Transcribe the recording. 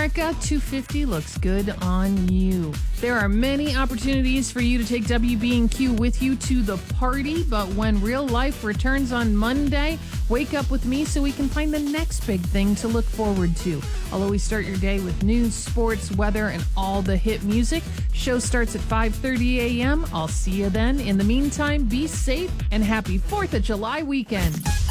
America, 250 looks good on you. There are many opportunities for you to take WB&Q with you to the party, but when real life returns on Monday, wake up with me so we can find the next big thing to look forward to. I'll always start your day with news, sports, weather, and all the hit music. Show starts at 5:30 a.m. I'll see you then. In the meantime, be safe and happy 4th of July weekend.